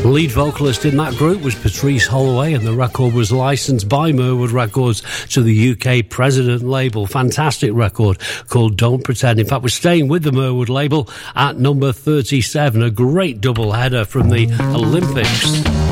Lead vocalist in that group was Patrice Holloway, and the record was licensed by Mirwood Records to the UK President label. Fantastic record called Don't Pretend. In fact, we're staying with the Mirwood label at number 37, a great double header from the Olympics.